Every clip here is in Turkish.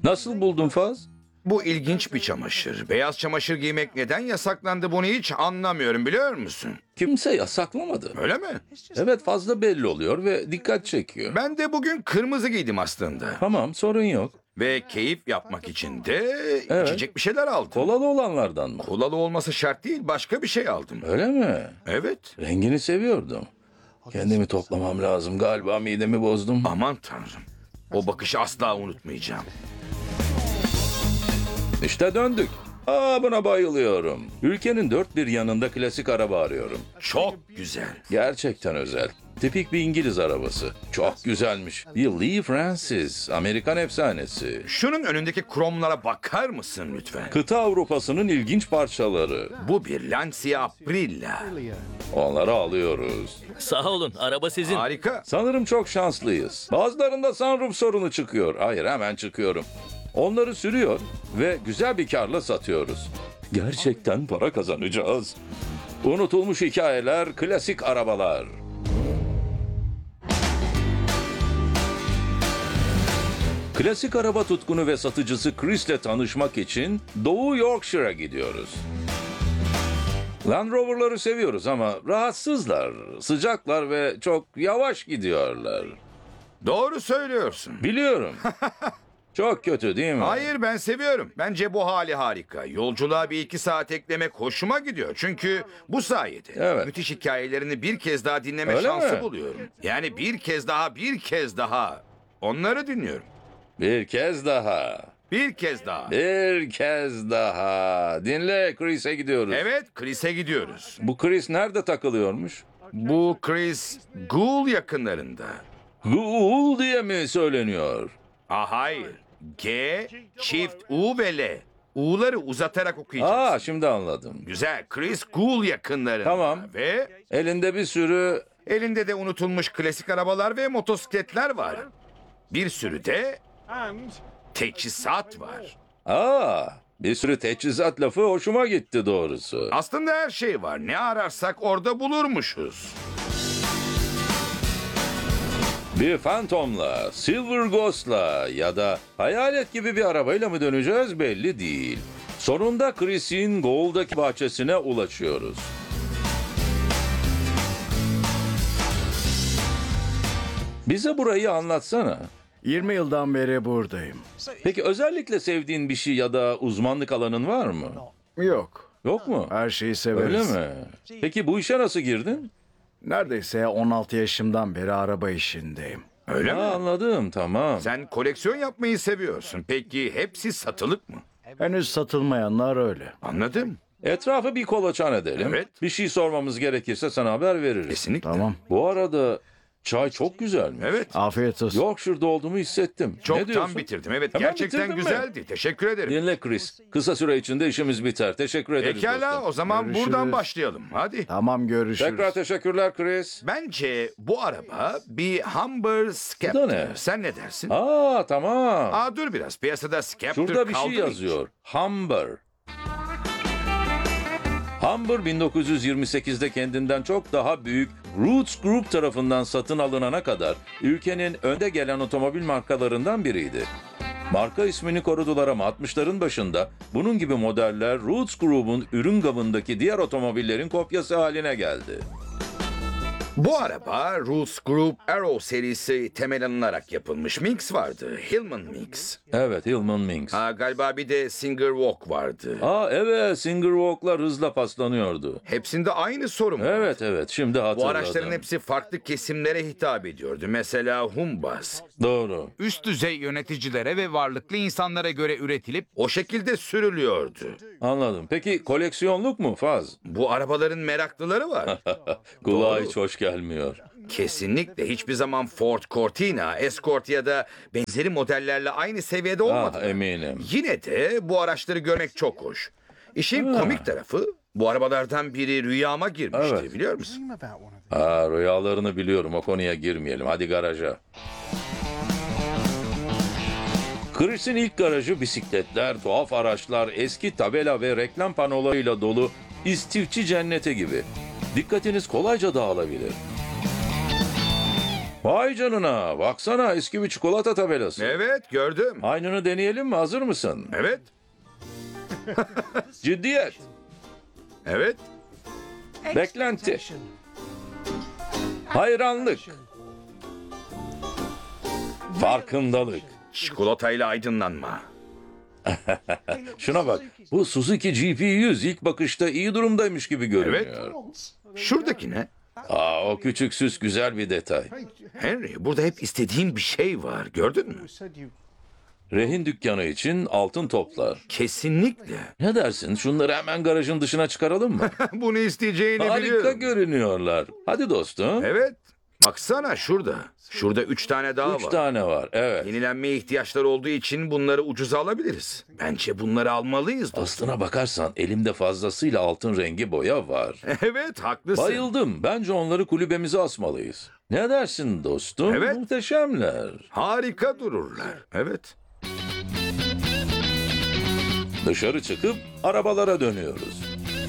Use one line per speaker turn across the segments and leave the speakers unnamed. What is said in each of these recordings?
Nasıl buldun Faz?
Bu ilginç bir çamaşır. Beyaz çamaşır giymek neden yasaklandı bunu hiç anlamıyorum biliyor musun?
Kimse yasaklamadı.
Öyle mi?
Evet, fazla belli oluyor ve dikkat çekiyor.
Ben de bugün kırmızı giydim aslında.
Tamam, sorun yok.
Ve keyif yapmak için de
Evet.
içecek bir şeyler aldım.
Kolalı olanlardan mı?
Kolalı olması şart değil, başka bir şey aldım.
Öyle mi?
Evet.
Rengini seviyordum. Kendimi toplamam lazım. Galiba midemi bozdum.
Aman tanrım. O bakışı asla unutmayacağım.
İşte döndük. Buna bayılıyorum. Ülkenin dört bir yanında klasik araba arıyorum.
Çok güzel.
Gerçekten özel. Tipik bir İngiliz arabası. Çok güzelmiş. Bir Lee Francis, Amerikan efsanesi.
Şunun önündeki kromlara bakar mısın lütfen?
Kıta Avrupa'sının ilginç parçaları.
Bu bir Lancia Aprilia.
Onları alıyoruz.
Sağ olun, araba sizin.
Harika.
Sanırım çok şanslıyız. Bazılarında sunroof sorunu çıkıyor. Hayır, hemen çıkıyorum. Onları sürüyor ve güzel bir karla satıyoruz. Gerçekten para kazanacağız. Unutulmuş hikayeler, klasik arabalar. Klasik araba tutkunu ve satıcısı Chris'le tanışmak için Doğu Yorkshire'a gidiyoruz. Land Rover'ları seviyoruz ama rahatsızlar, sıcaklar ve çok yavaş gidiyorlar.
Doğru söylüyorsun.
Biliyorum. Çok kötü değil mi?
Hayır ben seviyorum. Bence bu hali harika. Yolculuğa bir iki saat eklemek hoşuma gidiyor. Çünkü bu sayede
Evet.
müthiş hikayelerini bir kez daha dinleme
Öyle
şansı
mi?
buluyorum. Yani bir kez daha. Onları dinliyorum.
Bir kez daha.
Bir kez daha.
Bir kez daha. Dinle, Chris'e gidiyoruz.
Evet, Chris'e gidiyoruz.
Bu Chris nerede takılıyormuş?
Bu Chris Gould yakınlarında.
Gould diye mi söyleniyor?
Hayır. G, çift U ve L. U'ları uzatarak okuyacağız.
Şimdi anladım.
Güzel. Chris Gould yakınlarında.
Tamam.
Ve
Elinde bir sürü...
elinde de unutulmuş klasik arabalar ve motosikletler var. Bir sürü de teçhizat var.
Bir sürü teçhizat lafı hoşuma gitti doğrusu.
Aslında her şey var. Ne ararsak orada bulurmuşuz.
Bir Phantom'la, Silver Ghost'la ya da hayalet gibi bir arabayla mı döneceğiz belli değil. Sonunda Chris'in Gould'daki bahçesine ulaşıyoruz. Bize burayı anlatsana.
20 yıldan beri buradayım.
Peki özellikle sevdiğin bir şey ya da uzmanlık alanın var mı?
Yok.
Yok mu?
Her şeyi
Öyle
severiz.
mi? Peki bu işe nasıl girdin?
Neredeyse 16 yaşımdan beri araba işindeyim.
Öyle mi?
Anladım, tamam.
Sen koleksiyon yapmayı seviyorsun. Peki hepsi satılık mı?
Henüz satılmayanlar öyle.
Anladım.
Etrafı bir kolaçan edelim.
Evet.
Bir şey sormamız gerekirse sana haber veririz.
Kesinlikle.
Tamam.
Bu arada çay çok güzelmiş.
Evet.
Afiyet olsun.
Yorkshire'da olduğumu hissettim. Ne
Çoktan
diyorsun?
bitirdim. Evet,
Hemen
gerçekten
bitirdin mi?
güzeldi. Teşekkür ederim.
Dinle Chris. Kısa süre içinde işimiz biter. Teşekkür ederiz
Pekala,
dostum.
o zaman
Görüşürüz.
buradan başlayalım. Hadi.
Tamam, görüşürüz.
Tekrar teşekkürler Chris.
Bence bu araba bir Humber
Bu da
Scepter.
ne?
Sen ne dersin?
Tamam.
Dur biraz. Piyasada Scepter
Şurada bir
kaldı
şey
mı hiç?
yazıyor. Humber. Humber 1928'de kendinden çok daha büyük Roots Group tarafından satın alınana kadar ülkenin önde gelen otomobil markalarından biriydi. Marka ismini korudular ama 60'ların başında bunun gibi modeller Roots Group'un ürün gamındaki diğer otomobillerin kopyası haline geldi.
Bu araba Roots Group Arrow serisi temel alınarak yapılmış. Minx vardı. Hillman Minx.
Evet, Hillman Minx.
Galiba bir de Singer Walk vardı.
Evet, Singer Walk'lar hızla paslanıyordu.
Hepsinde aynı sorun var.
Evet, şimdi hatırladım.
Bu araçların hepsi farklı kesimlere hitap ediyordu. Mesela Humbaz.
Doğru.
Üst düzey yöneticilere ve varlıklı insanlara göre üretilip
O şekilde sürülüyordu.
Anladım. Peki koleksiyonluk mu Faz?
Bu arabaların meraklıları var.
Kulağa
Doğru.
hiç hoş gelmiyor.
Kesinlikle hiçbir zaman Ford Cortina, Escort ya da benzeri modellerle aynı seviyede olmadı.
Eminim.
Yine de bu araçları görmek çok hoş. İşin komik tarafı bu arabalardan biri rüyama girmişti
Evet.
biliyor musun?
Rüyalarını biliyorum. O konuya girmeyelim. Hadi garaja. Chris'in ilk garajı bisikletler, tuhaf araçlar, eski tabela ve reklam panolarıyla dolu istifçi cenneti gibi. Dikkatiniz kolayca dağılabilir. Vay canına, baksana eski bir çikolata tabelası.
Evet, gördüm.
Aynını deneyelim mi? Hazır mısın?
Evet,
Ciddiyet,
evet.
beklenti, hayranlık, farkındalık.
Çikolatayla aydınlanma.
Şuna bak, bu Suzuki GP100 ilk bakışta iyi durumdaymış gibi görünüyor.
Şuradaki ne?
O küçük süs güzel bir detay.
Henry, burada hep istediğim bir şey var. Gördün mü?
Rehin dükkanı için altın toplar.
Kesinlikle.
Ne dersin? Şunları hemen garajın dışına çıkaralım mı?
Bunu isteyeceğini
Harika
biliyorum.
görünüyorlar. Hadi dostum.
Evet. Baksana şurada. Şurada 3 tane daha
3
var.
tane var. Evet.
Yenilenmeye ihtiyaçları olduğu için bunları ucuza alabiliriz. Bence bunları almalıyız dostum.
Aslına bakarsan elimde fazlasıyla altın rengi boya var.
Evet, haklısın.
Bayıldım. Bence onları kulübemize asmalıyız. Ne dersin dostum?
Evet.
Muhteşemler.
Harika dururlar. Evet.
Dışarı çıkıp arabalara dönüyoruz.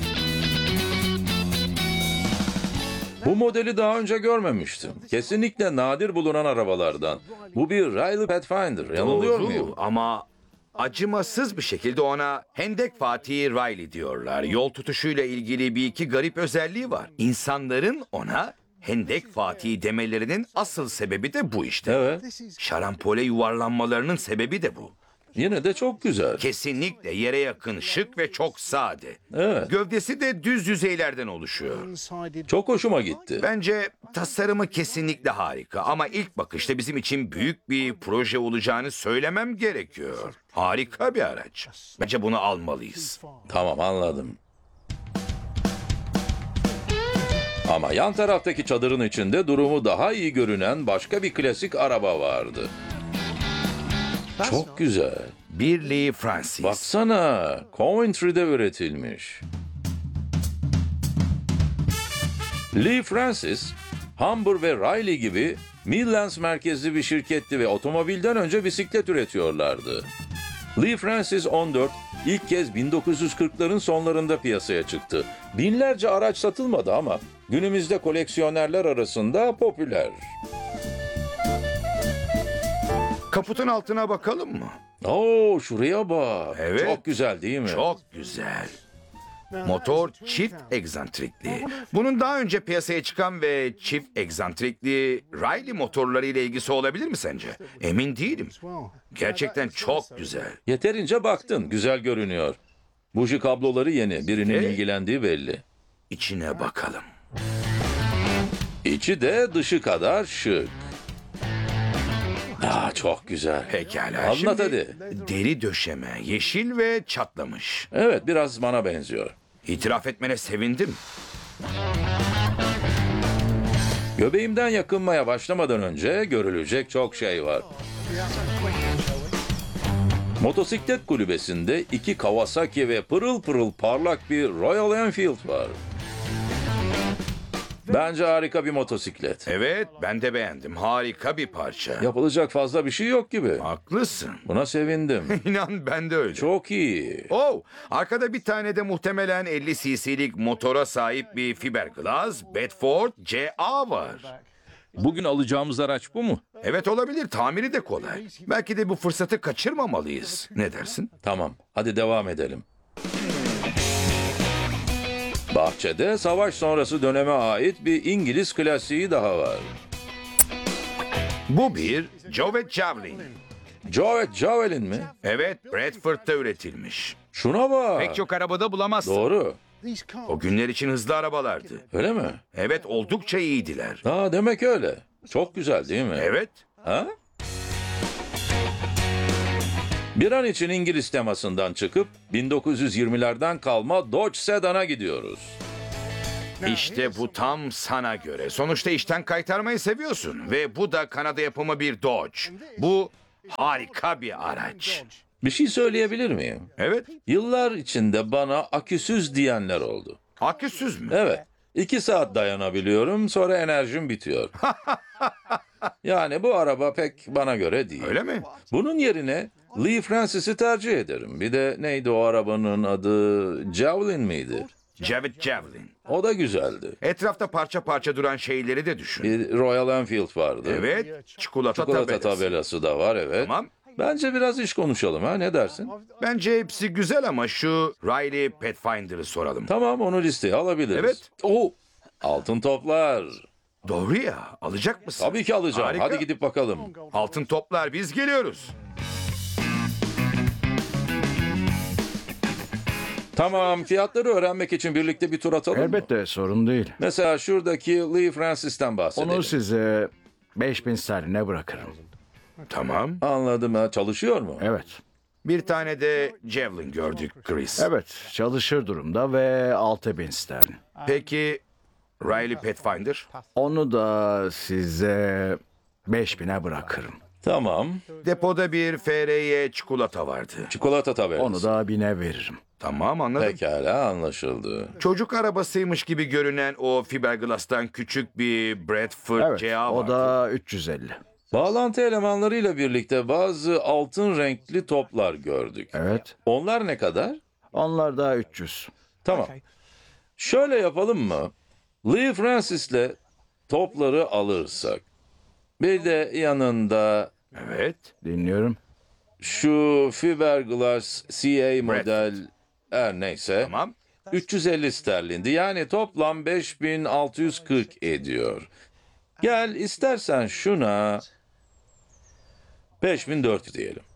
Bu modeli daha önce görmemiştim. Kesinlikle nadir bulunan arabalardan. Bu bir Riley Pathfinder. Yanılıyor
Doğru
muyum?
ama acımasız bir şekilde ona Hendek Fatih Riley diyorlar. Yol tutuşuyla ilgili bir iki garip özelliği var. İnsanların ona Hendek Fatih demelerinin asıl sebebi de bu işte.
Evet.
Şarampole yuvarlanmalarının sebebi de bu.
Yine de çok güzel.
Kesinlikle yere yakın, şık ve çok sade.
Evet.
Gövdesi de düz yüzeylerden oluşuyor.
Çok hoşuma gitti.
Bence tasarımı kesinlikle harika ama ilk bakışta bizim için büyük bir proje olacağını söylemem gerekiyor. Harika bir araç. Bence bunu almalıyız.
Tamam, anladım. Ama yan taraftaki çadırın içinde durumu daha iyi görünen başka bir klasik araba vardı. Çok güzel.
Bir Lee Francis.
Baksana, Coventry'de üretilmiş. Lee Francis, Humber ve Riley gibi Midlands merkezli bir şirketti ve otomobilden önce bisiklet üretiyorlardı. Lee Francis 14 ilk kez 1940'ların sonlarında piyasaya çıktı. Binlerce araç satılmadı ama günümüzde koleksiyonerler arasında popüler.
Kaputun altına bakalım mı?
Oo, şuraya bak.
Evet.
Çok güzel değil mi?
Çok güzel. Motor çift egzantrikli. Bunun daha önce piyasaya çıkan ve çift egzantrikli Riley motorları ile ilgisi olabilir mi sence? Emin değilim. Gerçekten çok güzel.
Yeterince baktın. Güzel görünüyor. Buji kabloları yeni. Birinin
Evet.
ilgilendiği belli.
İçine bakalım.
İçi de dışı kadar şık. Çok güzel.
Pekala.
Anlat
Şimdi
hadi.
deri döşeme, yeşil ve çatlamış.
Evet, biraz bana benziyor.
İtiraf etmene sevindim.
Göbeğimden yakınmaya başlamadan önce görülecek çok şey var. Motosiklet kulübesinde 2 Kawasaki ve pırıl pırıl parlak bir Royal Enfield var. Bence harika bir motosiklet.
Evet, ben de beğendim. Harika bir parça.
Yapılacak fazla bir şey yok gibi.
Haklısın.
Buna sevindim.
İnan ben de öyle.
Çok iyi.
Oh, arkada bir tane de muhtemelen 50 cc'lik motora sahip bir fiberglass Bedford CA var.
Bugün alacağımız araç bu mu?
Evet olabilir, tamiri de kolay. Belki de bu fırsatı kaçırmamalıyız. Ne dersin?
Tamam, hadi devam edelim. Bahçede savaş sonrası döneme ait bir İngiliz klasiği daha var.
Bu bir Jovet Javelin.
Jovet Javelin mi?
Evet, Bradford'da üretilmiş.
Şuna bak.
Pek çok arabada bulamazsın.
Doğru.
O günler için hızlı arabalardı.
Öyle mi?
Evet, oldukça iyiydiler.
Demek öyle. Çok güzel değil mi?
Evet,
Ha? Bir an için İngiliz temasından çıkıp 1920'lerden kalma Dodge Sedan'a gidiyoruz.
işte bu tam sana göre. Sonuçta işten kaytarmayı seviyorsun. Ve bu da Kanada yapımı bir Dodge. Bu harika bir araç.
Bir şey söyleyebilir miyim?
Evet,
Yıllar içinde bana aküsüz diyenler oldu.
aküsüz mü?
Evet. 2 saat dayanabiliyorum, sonra enerjim bitiyor. Yani bu araba pek bana göre değil.
Öyle mi?
Bunun yerine Lee Francis'i tercih ederim. Bir de neydi o arabanın adı? Javelin miydi?
Javet Javelin.
O da güzeldi.
Etrafta parça parça duran şeyleri de düşün.
Bir Royal Enfield vardı.
Evet, çikolata
Çikolata
tabelası.
tabelası da var, evet.
Tamam.
Bence biraz iş konuşalım, ha, ne dersin?
Bence hepsi güzel ama şu Riley Pathfinder'ı soralım.
Tamam, onu listeye alabiliriz.
Evet.
Oo, altın toplar.
Doğru ya, alacak mısın?
Tabii ki alacağım.
Harika.
Hadi gidip bakalım.
Altın toplar, biz geliyoruz.
Tamam, fiyatları öğrenmek için birlikte bir tur atalım mı?
Elbette sorun değil.
Mesela şuradaki Lee Francis'ten bahsedelim.
Onu size 5000 sterline bırakırım.
Tamam.
Anladım, ha, çalışıyor mu?
Evet.
Bir tane de Javelin gördük Chris.
Evet, çalışır durumda ve 6000 sterlin.
Peki Riley Pathfinder?
Onu da size 5000'e bırakırım.
Tamam.
Depoda bir FRY çikolata vardı.
Çikolata tabelası.
Onu da 1000'e veririm.
Tamam, anladım.
Pekala, anlaşıldı.
Çocuk arabasıymış gibi görünen o fiberglass'tan küçük bir Bradford
Evet,
CA
o
vardı.
da 350.
Bağlantı elemanlarıyla birlikte bazı altın renkli toplar gördük.
Evet.
Onlar ne kadar?
Onlar da 300.
Tamam. Şöyle yapalım mı? Lee Francis'le topları alırsak. Bir de yanında
Evet.
Dinliyorum.
şu fiberglass CA model her neyse
Tamam.
350 sterlindi. Yani toplam 5640 ediyor. Gel istersen şuna 5400 diyelim.